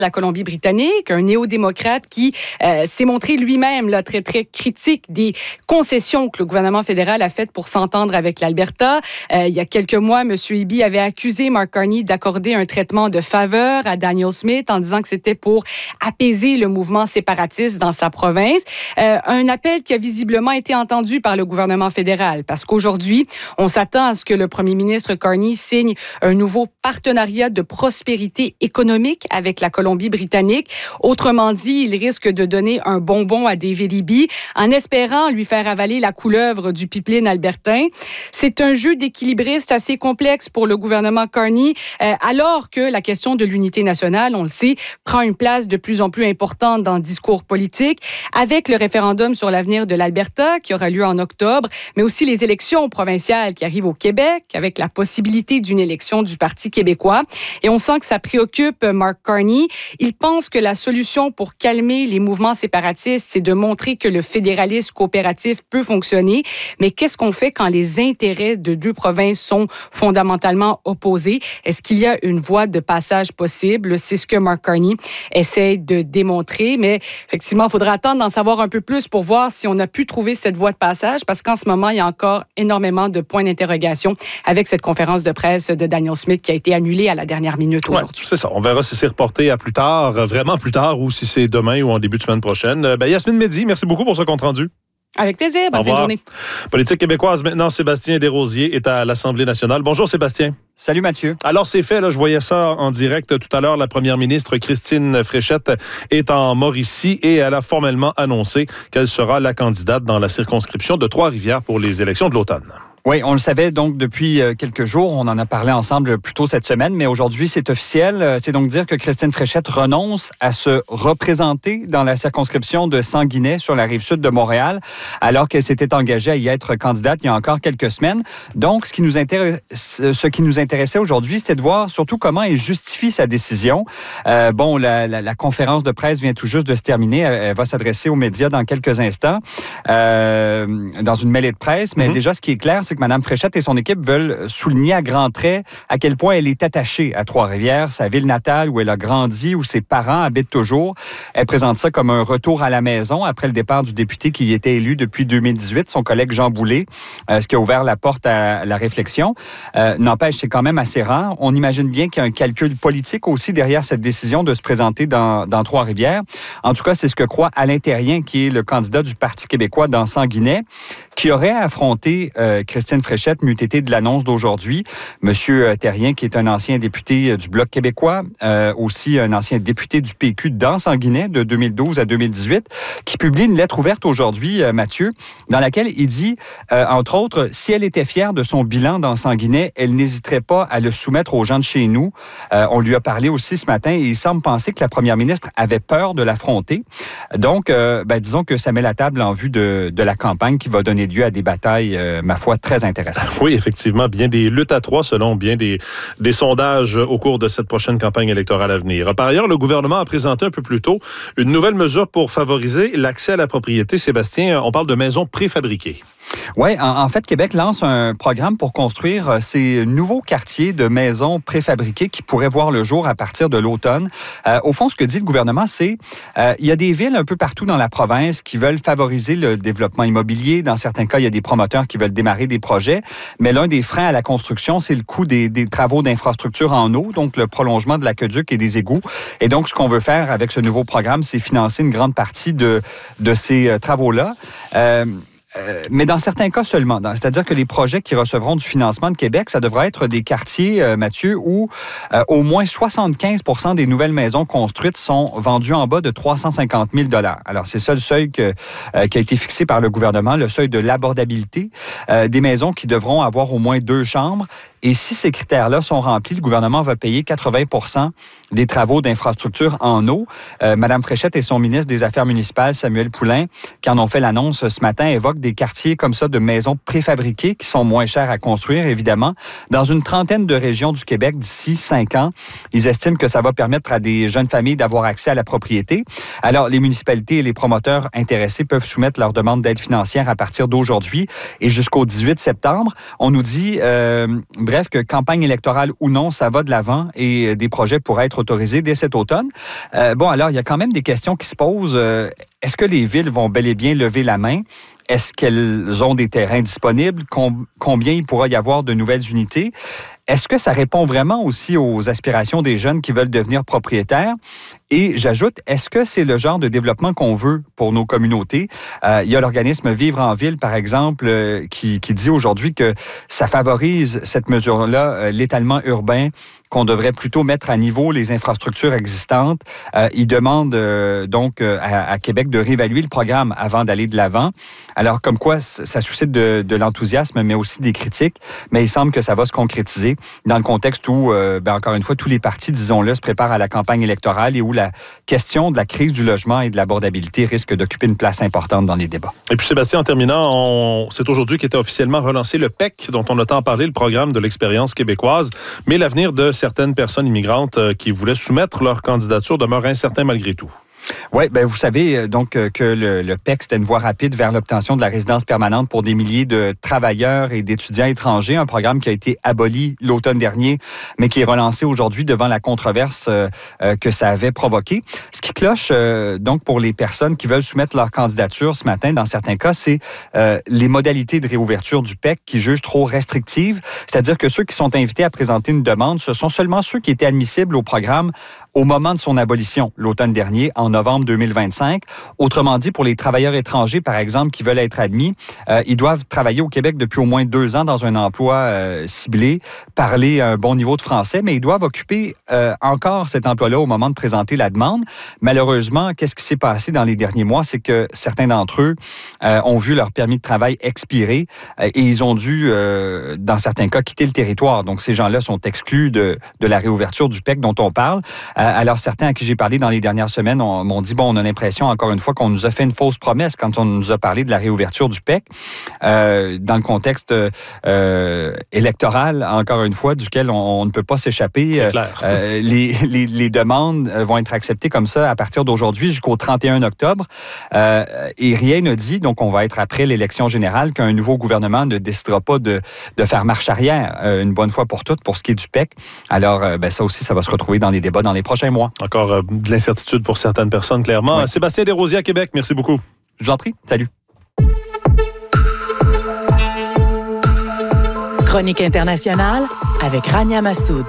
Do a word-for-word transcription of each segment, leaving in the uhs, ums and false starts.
la Colombie-Britannique, un néo-démocrate qui euh, s'est montré lui-même là, très, très critique des concessions que le gouvernement fédéral a faites pour s'entendre avec l'Alberta. Euh, il y a quelques mois, M. Eby avait accusé Mark Carney d'accorder un traitement de faveur à Danielle Smith en disant que c'était pour apaiser le mouvement séparatiste dans sa province. Euh, un appel qui a visiblement été entendu par le gouvernement fédéral parce qu'aujourd'hui, on s'attend à ce que le premier ministre Carney signe un nouveau partenariat de prospérité économique avec la Colombie-Britannique. Autrement dit, il risque de donner un bonbon à David Eby en espérant lui faire avaler la couleuvre du pipeline albertain. C'est un jeu d'équilibriste assez complexe pour le gouvernement Carney, euh, alors que la question de l'unité nationale, on le sait, prend une place de plus en plus importante dans le discours politique, avec le référendum sur l'avenir de l'Alberta qui aura lieu en octobre, mais aussi les élections provinciales qui arrivent au Québec, avec la possibilité d'une élection du Parti québécois. Et on sent que ça préoccupe Mark Carney. Il pense que la solution pour calmer les mouvements séparatistes, c'est de montrer que le fédéralisme coopératif peut fonctionner. Mais qu'est-ce qu'on fait quand les intérêts de deux provinces sont fondamentalement opposés? Est-ce qu'il y a une voie de passage possible? C'est ce que Mark Carney essaie de démontrer. Mais effectivement, il faudra attendre d'en savoir un peu plus pour voir si on a pu trouver cette voie de passage, parce qu'en ce moment, il y a encore énormément de points d'interrogation avec cette conférence de presse de Danielle Smith qui a été annulée à la dernière minute aujourd'hui. Ouais, c'est ça. On verra si c'est reporté à plus tard, vraiment plus tard, ou si c'est demain ou en début de semaine prochaine. Ben, Yasmine Mehdi, merci beaucoup pour ce compte-rendu. Avec plaisir. Bonne fin de journée. Politique québécoise, maintenant, Sébastien Desrosiers est à l'Assemblée nationale. Bonjour, Sébastien. Salut, Mathieu. Alors, c'est fait, là, je voyais ça en direct tout à l'heure. La première ministre Christine Fréchette est en Mauricie et elle a formellement annoncé qu'elle sera la candidate dans la circonscription de Trois-Rivières pour les élections de l'automne. Oui, on le savait donc depuis quelques jours. On en a parlé ensemble plus tôt cette semaine, mais aujourd'hui, c'est officiel. C'est donc dire que Christine Fréchette renonce à se représenter dans la circonscription de Sanguinet sur la rive sud de Montréal, alors qu'elle s'était engagée à y être candidate il y a encore quelques semaines. Donc, ce qui nous intéresse, ce qui nous intéressait aujourd'hui, c'était de voir surtout comment elle justifie sa décision. Euh, bon, la, la, la conférence de presse vient tout juste de se terminer. Elle, elle va s'adresser aux médias dans quelques instants, euh, dans une mêlée de presse. Mais mm-hmm. déjà, ce qui est clair, c'est que Mme Fréchette et son équipe veulent souligner à grands traits à quel point elle est attachée à Trois-Rivières, sa ville natale où elle a grandi, où ses parents habitent toujours. Elle présente ça comme un retour à la maison après le départ du député qui y était élu depuis deux mille dix-huit, son collègue Jean Boulet, euh, ce qui a ouvert la porte à la réflexion. Euh, n'empêche, c'est quand même assez rare. On imagine bien qu'il y a un calcul politique aussi derrière cette décision de se présenter dans, dans Trois-Rivières. En tout cas, c'est ce que croit Alain Terrien, qui est le candidat du Parti québécois dans Sanguinet, qui aurait affronté euh, Christine Fréchette, m'eût été de l'annonce d'aujourd'hui. Monsieur Terrien, qui est un ancien député du Bloc québécois, euh, aussi un ancien député du P Q dans Sanguinet de deux mille douze à deux mille dix-huit, qui publie une lettre ouverte aujourd'hui, euh, Mathieu, dans laquelle il dit, euh, entre autres, si elle était fière de son bilan dans Sanguinet, elle n'hésiterait pas à le soumettre aux gens de chez nous. Euh, on lui a parlé aussi ce matin et il semble penser que la première ministre avait peur de l'affronter. Donc, euh, ben, disons que ça met la table en vue de, de la campagne qui va donner lieu à des batailles, euh, ma foi, très intéressantes. Oui, effectivement, bien des luttes à trois selon bien des, des sondages au cours de cette prochaine campagne électorale à venir. Par ailleurs, le gouvernement a présenté un peu plus tôt une nouvelle mesure pour favoriser l'accès à la propriété. Sébastien, on parle de maisons préfabriquées. Oui, en, en fait, Québec lance un programme pour construire ces nouveaux quartiers de maisons préfabriquées qui pourraient voir le jour à partir de l'automne. Euh, au fond, ce que dit le gouvernement, c'est euh, il y a des villes un peu partout dans la province qui veulent favoriser le développement immobilier. Dans certains cas, il y a des promoteurs qui veulent démarrer des projets. Mais l'un des freins à la construction, c'est le coût des, des travaux d'infrastructure en eau, donc le prolongement de l'aqueduc et des égouts. Et donc, ce qu'on veut faire avec ce nouveau programme, c'est financer une grande partie de, de ces euh, travaux-là. Euh, Euh, mais dans certains cas seulement. Dans, c'est-à-dire que les projets qui recevront du financement de Québec, ça devrait être des quartiers, euh, Mathieu, où euh, au moins soixante-quinze pour cent des nouvelles maisons construites sont vendues en bas de trois cent cinquante mille dollars. Alors, c'est ça le seuil que, euh, qui a été fixé par le gouvernement, le seuil de l'abordabilité. Euh, des maisons qui devront avoir au moins deux chambres. Et si ces critères-là sont remplis, le gouvernement va payer quatre-vingts pour cent des travaux d'infrastructure en eau. Euh, Madame Fréchette et son ministre des Affaires municipales, Samuel Poulin, qui en ont fait l'annonce ce matin, évoquent des quartiers comme ça de maisons préfabriquées qui sont moins chères à construire, évidemment, dans une trentaine de régions du Québec d'ici cinq ans. Ils estiment que ça va permettre à des jeunes familles d'avoir accès à la propriété. Alors, les municipalités et les promoteurs intéressés peuvent soumettre leur demande d'aide financière à partir d'aujourd'hui et jusqu'au dix-huit septembre. On nous dit... Euh, bref, que campagne électorale ou non, ça va de l'avant et des projets pourraient être autorisés dès cet automne. Euh, bon, alors, il y a quand même des questions qui se posent. Euh, est-ce que les villes vont bel et bien lever la main? Est-ce qu'elles ont des terrains disponibles? Com- combien il pourra y avoir de nouvelles unités? Est-ce que ça répond vraiment aussi aux aspirations des jeunes qui veulent devenir propriétaires? Et j'ajoute, est-ce que c'est le genre de développement qu'on veut pour nos communautés? Euh, il y a l'organisme Vivre en Ville, par exemple, euh, qui, qui dit aujourd'hui que ça favorise cette mesure-là, euh, l'étalement urbain, qu'on devrait plutôt mettre à niveau les infrastructures existantes. Euh, il demande euh, donc euh, à, à Québec de réévaluer le programme avant d'aller de l'avant. Alors, comme quoi, ça suscite de, de l'enthousiasme, mais aussi des critiques. Mais il semble que ça va se concrétiser dans le contexte où, euh, ben, encore une fois, tous les partis, disons-le, se préparent à la campagne électorale et où la question de la crise du logement et de l'abordabilité risque d'occuper une place importante dans les débats. Et puis, Sébastien, en terminant, on... c'est aujourd'hui qu'était officiellement relancé le P E C, dont on a tant parlé, le programme de l'expérience québécoise. Mais l'avenir de certaines personnes immigrantes qui voulaient soumettre leur candidature demeure incertain malgré tout. Oui, ben vous savez donc que le, le P E C, c'était une voie rapide vers l'obtention de la résidence permanente pour des milliers de travailleurs et d'étudiants étrangers, un programme qui a été aboli l'automne dernier, mais qui est relancé aujourd'hui devant la controverse euh, que ça avait provoqué. Ce qui cloche euh, donc pour les personnes qui veulent soumettre leur candidature ce matin, dans certains cas, c'est euh, les modalités de réouverture du P E C qui jugent trop restrictives, c'est-à-dire que ceux qui sont invités à présenter une demande, ce sont seulement ceux qui étaient admissibles au programme au moment de son abolition, l'automne dernier, en novembre deux mille vingt-cinq. Autrement dit, pour les travailleurs étrangers, par exemple, qui veulent être admis, euh, ils doivent travailler au Québec depuis au moins deux ans dans un emploi euh, ciblé, parler un bon niveau de français, mais ils doivent occuper euh, encore cet emploi-là au moment de présenter la demande. Malheureusement, qu'est-ce qui s'est passé dans les derniers mois? C'est que certains d'entre eux euh, ont vu leur permis de travail expirer euh, et ils ont dû, euh, dans certains cas, quitter le territoire. Donc, ces gens-là sont exclus de, de la réouverture du P E C dont on parle. Alors, certains à qui j'ai parlé dans les dernières semaines on, m'ont dit, bon, on a l'impression, encore une fois, qu'on nous a fait une fausse promesse quand on nous a parlé de la réouverture du P E C, euh, dans le contexte euh, électoral, encore une fois, duquel on, on ne peut pas s'échapper. C'est clair. Euh, les, les, les demandes vont être acceptées comme ça à partir d'aujourd'hui jusqu'au trente et un octobre. Euh, et rien ne dit, donc on va être après l'élection générale, qu'un nouveau gouvernement ne décidera pas de, de faire marche arrière euh, une bonne fois pour toutes pour ce qui est du P E C. Alors, euh, ben, ça aussi, ça va se retrouver dans les débats dans les prochains mois. Encore euh, de l'incertitude pour certaines personnes, clairement. Oui. Sébastien Desrosiers à Québec, merci beaucoup. Je vous en prie. Salut. Chronique internationale avec Rania Massoud.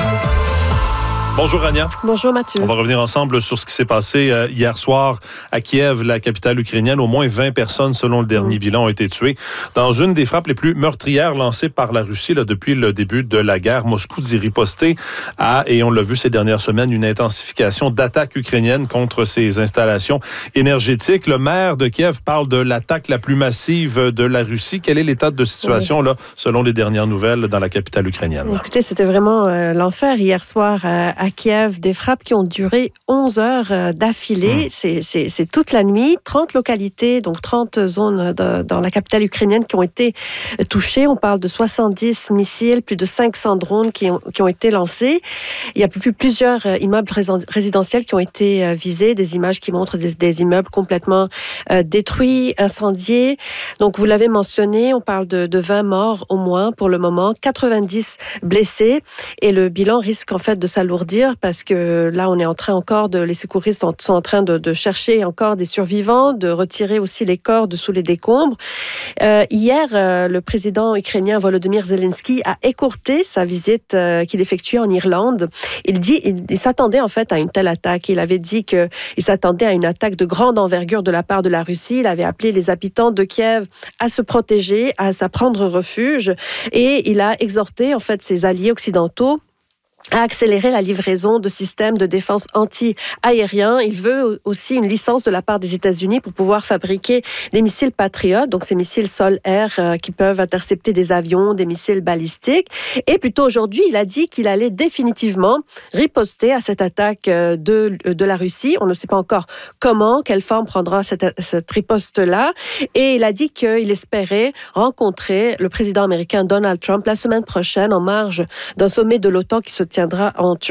Bonjour Rania. Bonjour Mathieu. On va revenir ensemble sur ce qui s'est passé euh, hier soir à Kiev, la capitale ukrainienne. Au moins vingt personnes, selon le dernier mmh. bilan, ont été tuées dans une des frappes les plus meurtrières lancées par la Russie là, depuis le début de la guerre. Moscou dit riposter à, et on l'a vu ces dernières semaines, une intensification d'attaques ukrainiennes contre ses installations énergétiques. Le maire de Kiev parle de l'attaque la plus massive de la Russie. Quel est l'état de situation, oui. là, selon les dernières nouvelles dans la capitale ukrainienne? Écoutez, c'était vraiment euh, l'enfer hier soir à à Kiev, des frappes qui ont duré onze heures d'affilée. Mmh. C'est, c'est, c'est toute la nuit. trente localités, donc trente zones de, dans la capitale ukrainienne qui ont été touchées. On parle de soixante-dix missiles, plus de cinq cents drones qui ont, qui ont été lancés. Il y a plus, plusieurs immeubles résidentiels qui ont été visés, des images qui montrent des, des immeubles complètement euh, détruits, incendiés. Donc, vous l'avez mentionné, on parle de, de vingt morts au moins pour le moment, quatre-vingt-dix blessés. Et le bilan risque en fait de s'alourdir parce que là, on est en train encore de, les secouristes sont, sont en train de, de chercher encore des survivants, de retirer aussi les corps de sous les décombres. Euh, hier, euh, le président ukrainien Volodymyr Zelensky a écourté sa visite euh, qu'il effectuait en Irlande. Il dit, il, il s'attendait en fait à une telle attaque. Il avait dit que il s'attendait à une attaque de grande envergure de la part de la Russie. Il avait appelé les habitants de Kiev à se protéger, à, à prendre refuge, et il a exhorté en fait ses alliés occidentaux à accélérer la livraison de systèmes de défense anti-aériens. Il veut aussi une licence de la part des États-Unis pour pouvoir fabriquer des missiles Patriot, donc ces missiles sol-air euh, qui peuvent intercepter des avions, des missiles balistiques. Et plus tôt aujourd'hui, il a dit qu'il allait définitivement riposter à cette attaque de, de la Russie. On ne sait pas encore comment, quelle forme prendra cette, cette riposte-là. Et il a dit qu'il espérait rencontrer le président américain Donald Trump la semaine prochaine en marge d'un sommet de l'OTAN qui se tiendra en Turquie.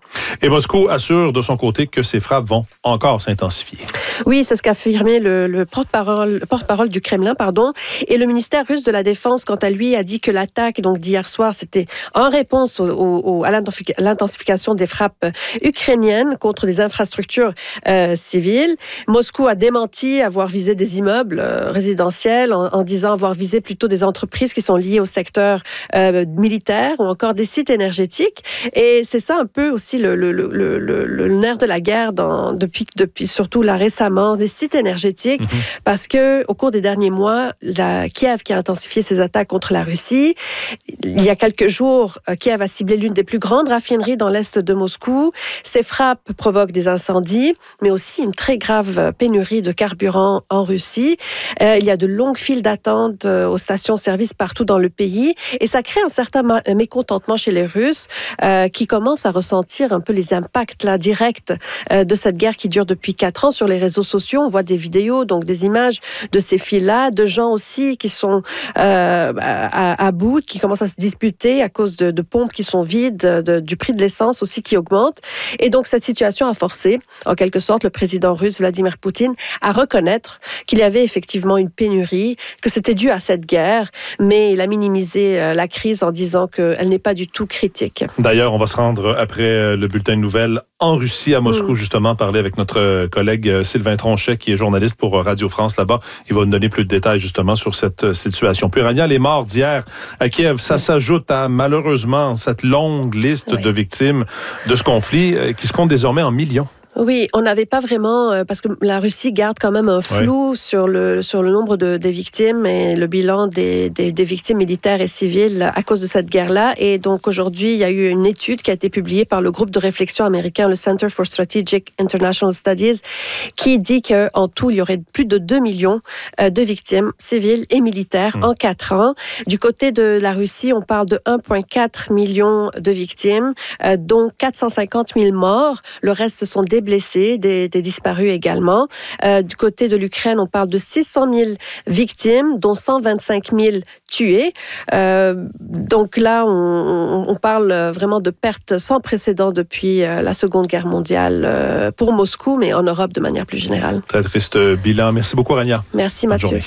Et Moscou assure de son côté que ces frappes vont encore s'intensifier. Oui, c'est ce qu'a affirmé le, le porte-parole, porte-parole du Kremlin, pardon. Et le ministère russe de la Défense, quant à lui, a dit que l'attaque donc d'hier soir, c'était en réponse au, au, à l'intensification des frappes ukrainiennes contre des infrastructures euh, civiles. Moscou a démenti avoir visé des immeubles euh, résidentiels en, en disant avoir visé plutôt des entreprises qui sont liées au secteur euh, militaire ou encore des sites énergétiques. Et c'est ça un peu aussi le, le, le, le, le, le nerf de la guerre dans, depuis, depuis surtout là récemment, des sites énergétiques, mm-hmm. parce que au cours des derniers mois, la Kiev qui a intensifié ses attaques contre la Russie, il y a quelques jours, Kiev a ciblé l'une des plus grandes raffineries dans l'est de Moscou. Ces frappes provoquent des incendies, mais aussi une très grave pénurie de carburant en Russie. Euh, il y a de longues files d'attente aux stations-service partout dans le pays, et ça crée un certain mécontentement chez les Russes euh, qui commencent à ressentir un peu les impacts là, directs euh, de cette guerre qui dure depuis quatre ans sur les réseaux sociaux. On voit des vidéos, donc des images de ces files-là, de gens aussi qui sont euh, à, à bout, qui commencent à se disputer à cause de, de pompes qui sont vides, de, du prix de l'essence aussi qui augmente. Et donc cette situation a forcé, en quelque sorte, le président russe Vladimir Poutine à reconnaître qu'il y avait effectivement une pénurie, que c'était dû à cette guerre, mais il a minimisé la crise en disant qu'elle n'est pas du tout critique. D'ailleurs, on va se rendre après le bulletin de nouvelles en Russie, à Moscou, mmh. justement, parler avec notre collègue Sylvain Tronchet, qui est journaliste pour Radio France là-bas. Il va nous donner plus de détails, justement, sur cette situation. Puis, Rania, les morts d'hier à Kiev, ça mmh. s'ajoute à, malheureusement, cette longue liste oui. de victimes de ce conflit qui se compte désormais en millions. Oui, on n'avait pas vraiment, euh, parce que la Russie garde quand même un flou oui. sur le sur le nombre de des victimes et le bilan des, des des victimes militaires et civiles à cause de cette guerre-là. Et donc aujourd'hui, il y a eu une étude qui a été publiée par le groupe de réflexion américain, le Center for Strategic International Studies, qui dit que en tout, il y aurait plus de deux millions de victimes civiles et militaires mmh. en quatre ans. Du côté de la Russie, on parle de un virgule quatre million de victimes, euh, dont quatre cent cinquante mille morts. Le reste, ce sont des blessés, des, des disparus également. Euh, du côté de l'Ukraine, on parle de six cent mille victimes, dont cent vingt-cinq mille tués. Euh, donc là, on, on parle vraiment de pertes sans précédent depuis la Seconde Guerre mondiale euh, pour Moscou, mais en Europe de manière plus générale. Très triste bilan. Merci beaucoup, Rania. Merci, Mathieu.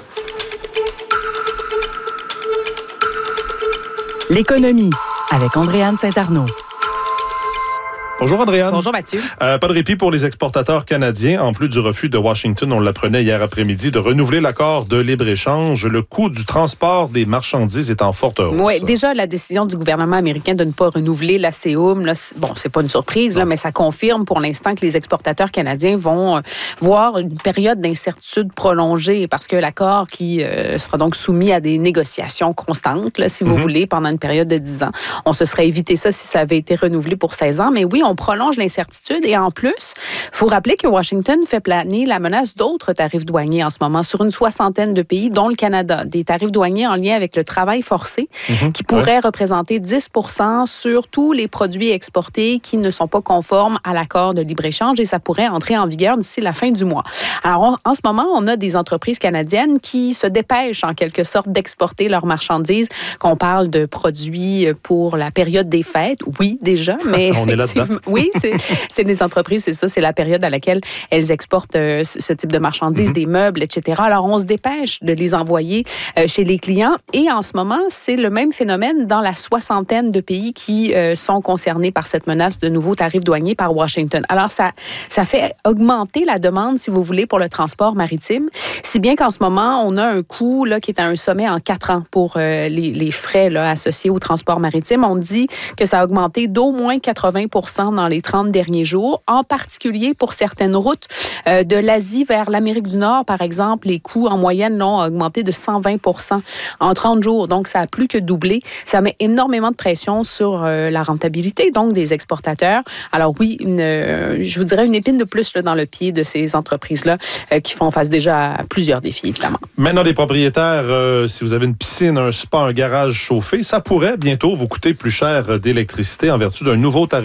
L'économie avec Andréane Saint-Arnaud. Bonjour Andréane. Bonjour Mathieu. Euh, pas de répit pour les exportateurs canadiens. En plus du refus de Washington, on l'apprenait hier après-midi, de renouveler l'accord de libre-échange. Le coût du transport des marchandises est en forte hausse. Oui, déjà la décision du gouvernement américain de ne pas renouveler l'A C O M, là, bon, c'est pas une surprise, là, mais ça confirme pour l'instant que les exportateurs canadiens vont euh, voir une période d'incertitude prolongée parce que l'accord qui euh, sera donc soumis à des négociations constantes, là, si vous mm-hmm. voulez, pendant une période de dix ans. On se serait évité ça si ça avait été renouvelé pour seize ans, mais oui, on prolonge l'incertitude et en plus, il faut rappeler que Washington fait planer la menace d'autres tarifs douaniers en ce moment sur une soixantaine de pays, dont le Canada. Des tarifs douaniers en lien avec le travail forcé mmh, qui pourraient ouais. représenter dix pour cent sur tous les produits exportés qui ne sont pas conformes à l'accord de libre-échange et ça pourrait entrer en vigueur d'ici la fin du mois. Alors, on, en ce moment, on a des entreprises canadiennes qui se dépêchent en quelque sorte d'exporter leurs marchandises, qu'on parle de produits pour la période des fêtes. Oui, déjà, mais on est là-dedans. Oui, c'est, c'est les entreprises, c'est ça, c'est la période à laquelle elles exportent euh, ce type de marchandises, mm-hmm. des meubles, et cetera. Alors, on se dépêche de les envoyer euh, chez les clients et en ce moment, c'est le même phénomène dans la soixantaine de pays qui euh, sont concernés par cette menace de nouveaux tarifs douaniers par Washington. Alors, ça, ça fait augmenter la demande, si vous voulez, pour le transport maritime, si bien qu'en ce moment, on a un coût là, qui est à un sommet en quatre ans pour euh, les, les frais là, associés au transport maritime. On dit que ça a augmenté d'au moins quatre-vingts pour cent dans les trente derniers jours, en particulier pour certaines routes euh, de l'Asie vers l'Amérique du Nord, par exemple. Les coûts en moyenne l'ont augmenté de cent vingt pour cent en trente jours. Donc, ça a plus que doublé. Ça met énormément de pression sur euh, la rentabilité, donc, des exportateurs. Alors oui, une, euh, je vous dirais une épine de plus là, dans le pied de ces entreprises-là euh, qui font face déjà à plusieurs défis, évidemment. Maintenant, les propriétaires, euh, si vous avez une piscine, un spa, un garage chauffé, ça pourrait bientôt vous coûter plus cher d'électricité en vertu d'un nouveau tarif proposé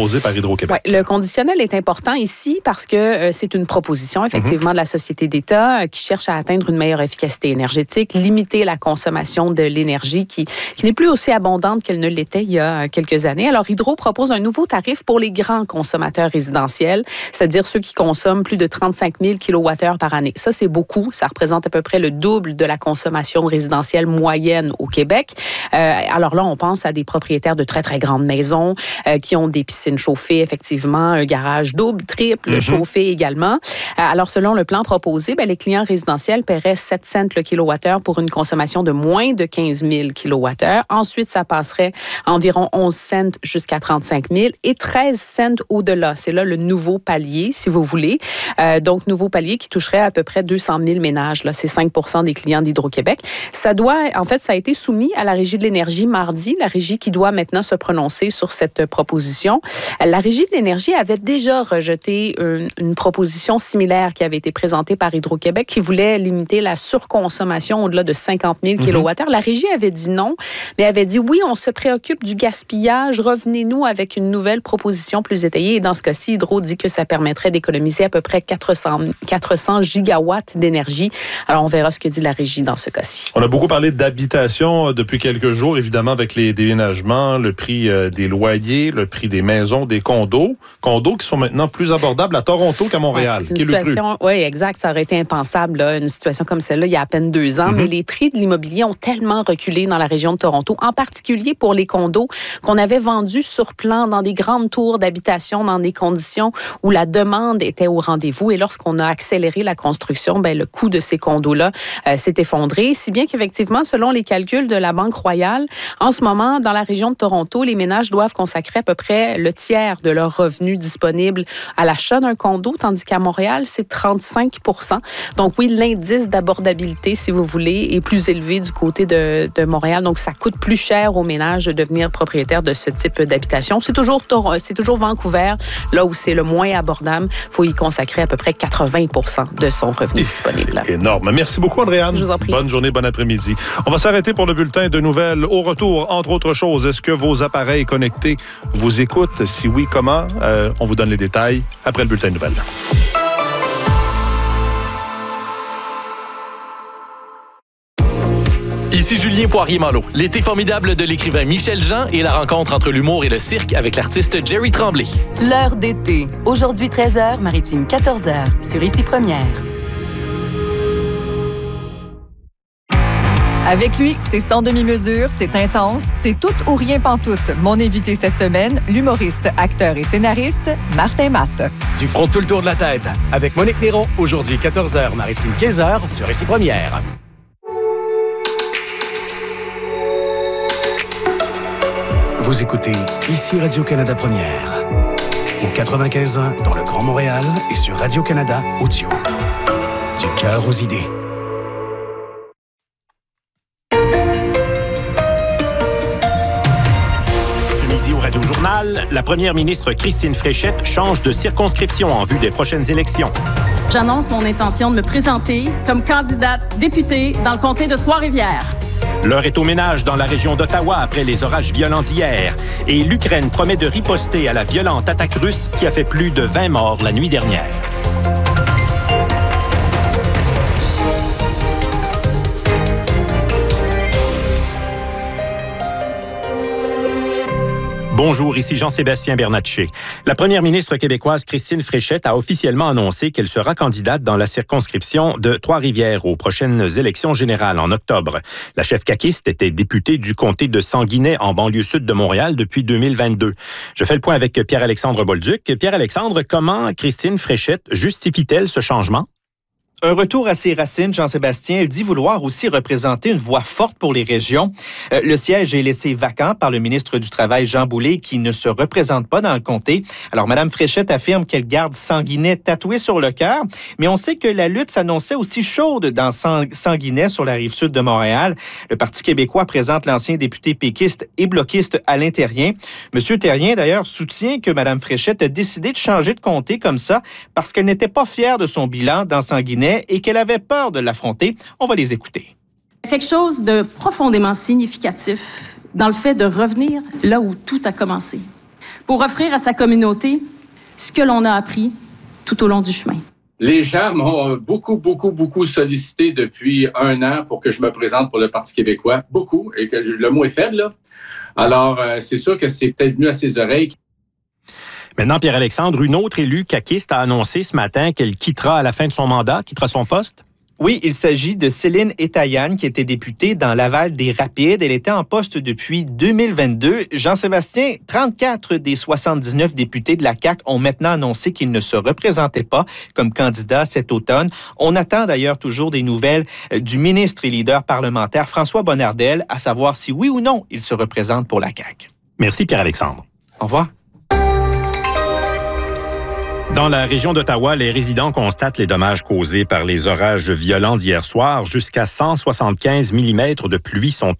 proposé par Hydro-Québec. Ouais, le conditionnel est important ici parce que euh, c'est une proposition, effectivement, mm-hmm. de la Société d'État euh, qui cherche à atteindre une meilleure efficacité énergétique, limiter la consommation de l'énergie qui, qui n'est plus aussi abondante qu'elle ne l'était il y a quelques années. Alors, Hydro propose un nouveau tarif pour les grands consommateurs résidentiels, c'est-à-dire ceux qui consomment plus de trente-cinq mille kilowattheures par année. Ça, c'est beaucoup. Ça représente à peu près le double de la consommation résidentielle moyenne au Québec. Euh, alors là, on pense à des propriétaires de très, très grandes maisons euh, qui ont des piscines chauffées, effectivement, un garage double, triple, mm-hmm. chauffé également. Euh, alors, selon le plan proposé, ben, les clients résidentiels paieraient sept cents le kilowattheure pour une consommation de moins de quinze mille kilowattheures. Ensuite, ça passerait environ onze cents jusqu'à trente-cinq mille et treize cents au-delà. C'est là le nouveau palier, si vous voulez. Euh, donc, nouveau palier qui toucherait à peu près deux cent mille ménages. Là, c'est cinq pour cent des clients d'Hydro-Québec. Ça doit, en fait, ça a été soumis à la Régie de l'énergie mardi, la Régie qui doit maintenant se prononcer sur cette proposition. La Régie de l'énergie avait déjà rejeté une, une proposition similaire qui avait été présentée par Hydro-Québec qui voulait limiter la surconsommation au-delà de cinquante mille kilowattheures. La Régie avait dit non, mais avait dit oui, on se préoccupe du gaspillage, revenez-nous avec une nouvelle proposition plus étayée. Et dans ce cas-ci, Hydro dit que ça permettrait d'économiser à peu près quatre cents gigawatts d'énergie. Alors, on verra ce que dit la Régie dans ce cas-ci. On a beaucoup parlé d'habitation depuis quelques jours, évidemment, avec les déménagements, le prix des loyers, le prix des maisons, des condos. Condos qui sont maintenant plus abordables à Toronto qu'à Montréal. Ouais, une situation, oui, exact. Ça aurait été impensable, là, une situation comme celle-là, il y a à peine deux ans. Mm-hmm. Mais les prix de l'immobilier ont tellement reculé dans la région de Toronto, en particulier pour les condos qu'on avait vendus sur plan dans des grandes tours d'habitation, dans des conditions où la demande était au rendez-vous. Et lorsqu'on a accéléré la construction, ben, le coût de ces condos-là euh, s'est effondré. Si bien qu'effectivement, selon les calculs de la Banque Royale, en ce moment, dans la région de Toronto, les ménages doivent consacrer à peu près le tiers de leurs revenus disponibles à l'achat d'un condo, tandis qu'à Montréal, c'est trente-cinq pour cent. Donc oui, l'indice d'abordabilité, si vous voulez, est plus élevé du côté de, de Montréal. Donc ça coûte plus cher aux ménages de devenir propriétaire de ce type d'habitation. C'est toujours, c'est toujours Vancouver, là où c'est le moins abordable. Il faut y consacrer à peu près quatre-vingts pour cent de son revenu disponible. C'est énorme. Merci beaucoup, Andréane. Je vous en prie. Bonne journée, bon après-midi. On va s'arrêter pour le bulletin de nouvelles. Au retour, entre autres choses, est-ce que vos appareils connectés vous écoutent? Si oui, comment? Euh, on vous donne les détails après le bulletin de nouvelles. Ici Julien Poirier-Malo. L'été formidable de l'écrivain Michel Jean et la rencontre entre l'humour et le cirque avec l'artiste Jerry Tremblay. L'heure d'été. Aujourd'hui treize heures, Maritime quatorze heures, sur Ici Première. Avec lui, c'est sans demi-mesure, c'est intense, c'est tout ou rien pantoute. Mon invité cette semaine, l'humoriste, acteur et scénariste, Martin Matt. Du front tout le tour de la tête. Avec Monique Néron, aujourd'hui quatorze heures, Maritime quinze heures, sur Ici Première. Vous écoutez Ici Radio-Canada Première. Au quatre-vingt-quinze ans, dans le Grand Montréal et sur Radio-Canada Audio. Du cœur aux idées. Au Radio-Journal, la première ministre Christine Fréchette change de circonscription en vue des prochaines élections. J'annonce mon intention de me présenter comme candidate députée dans le comté de Trois-Rivières. L'heure est au ménage dans la région d'Ottawa après les orages violents d'hier. Et l'Ukraine promet de riposter à la violente attaque russe qui a fait plus de vingt morts la nuit dernière. Bonjour, ici Jean-Sébastien Bernatchez. La première ministre québécoise Christine Fréchette a officiellement annoncé qu'elle sera candidate dans la circonscription de Trois-Rivières aux prochaines élections générales en octobre. La chef caquiste était députée du comté de Sanguinet en banlieue sud de Montréal depuis deux mille vingt-deux. Je fais le point avec Pierre-Alexandre Bolduc. Pierre-Alexandre, comment Christine Fréchette justifie-t-elle ce changement? Un retour à ses racines, Jean-Sébastien. Elle dit vouloir aussi représenter une voix forte pour les régions. Euh, le siège est laissé vacant par le ministre du Travail, Jean Boulet, qui ne se représente pas dans le comté. Alors, Mme Fréchette affirme qu'elle garde Sanguinet tatoué sur le cœur, mais on sait que la lutte s'annonçait aussi chaude dans Sanguinet, sur la rive sud de Montréal. Le Parti québécois présente l'ancien député péquiste et bloquiste Alain Terrien. Monsieur Terrien, d'ailleurs, soutient que Mme Fréchette a décidé de changer de comté comme ça parce qu'elle n'était pas fière de son bilan dans Sanguinet et qu'elle avait peur de l'affronter. On va les écouter. Quelque chose de profondément significatif dans le fait de revenir là où tout a commencé. pour offrir à sa communauté ce que l'on a appris tout au long du chemin. Les gens m'ont beaucoup, beaucoup, beaucoup sollicité depuis un an pour que je me présente pour le Parti québécois. Beaucoup. Et que le mot est faible, là. Alors, euh, c'est sûr que c'est peut-être venu à ses oreilles. Maintenant, Pierre-Alexandre, une autre élue caquiste a annoncé ce matin qu'elle quittera à la fin de son mandat, quittera son poste. Oui, il s'agit de Céline Étaillane, qui était députée dans Laval des Rapides. Elle était en poste depuis deux mille vingt-deux. Jean-Sébastien, trente-quatre des soixante-dix-neuf députés de la C A Q ont maintenant annoncé qu'ils ne se représentaient pas comme candidats cet automne. On attend d'ailleurs toujours des nouvelles du ministre et leader parlementaire François Bonnardel, à savoir si oui ou non il se représente pour la C A Q. Merci, Pierre-Alexandre. Au revoir. Dans la région d'Ottawa, les résidents constatent les dommages causés par les orages violents d'hier soir. Jusqu'à cent soixante-quinze millimètres de pluie sont